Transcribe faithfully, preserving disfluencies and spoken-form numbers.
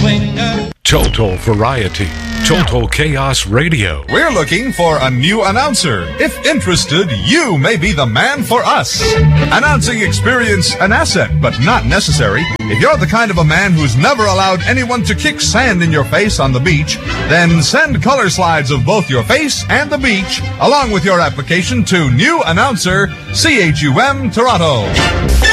swinger. Total variety. Total Chaos Radio. We're looking for a new announcer. If interested, you may be the man for us. Announcing experience, an asset, but not necessary. If you're the kind of a man who's never allowed anyone to kick sand in your face on the beach, then send color slides of both your face and the beach, along with your application to new announcer, C H U M Toronto.